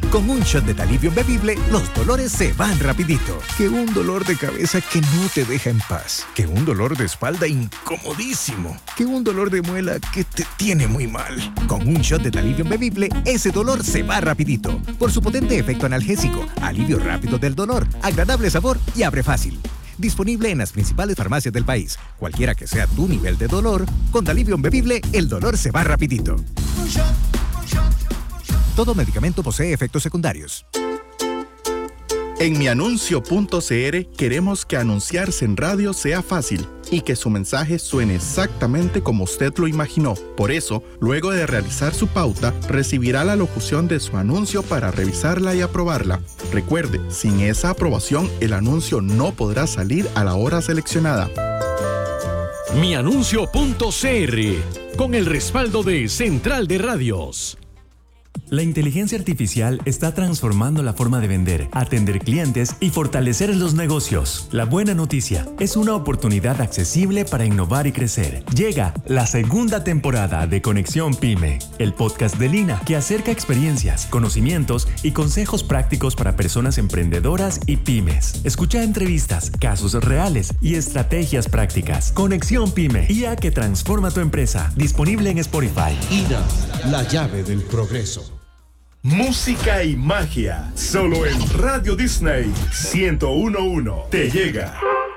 Con un shot de Talivion bebible, los dolores se van rapidito. Que un dolor de cabeza que no te deja en paz. Que un dolor de espalda incomodísimo. Que un dolor de muela que te tiene muy mal. Con un shot de Talivion bebible, ese dolor se va rapidito. Por su potente efecto analgésico, alivio rápido del dolor, agradable sabor y abre fácil. Disponible en las principales farmacias del país. Cualquiera que sea tu nivel de dolor, con Talivion bebible, el dolor se va rapidito. Todo medicamento posee efectos secundarios. En mianuncio.cr queremos que anunciarse en radio sea fácil y que su mensaje suene exactamente como usted lo imaginó. Por eso, luego de realizar su pauta, recibirá la locución de su anuncio para revisarla y aprobarla. Recuerde, sin esa aprobación, el anuncio no podrá salir a la hora seleccionada. Mianuncio.cr, con el respaldo de Central de Radios. La inteligencia artificial está transformando la forma de vender, atender clientes y fortalecer los negocios. La buena noticia es una oportunidad accesible para innovar y crecer. Llega la segunda temporada de Conexión Pyme, el podcast de Lina que acerca experiencias, conocimientos y consejos prácticos para personas emprendedoras y pymes. Escucha entrevistas, casos reales y estrategias prácticas. Conexión Pyme, IA que transforma tu empresa. Disponible en Spotify. INA, la llave del progreso. Música y magia, solo en Radio Disney 101.1 te llega.